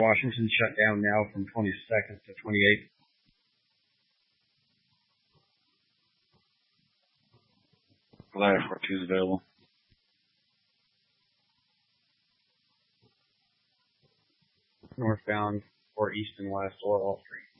Washington shut down now from 22nd to 28th. Glad for 2 is available. Northbound or east and west or all three.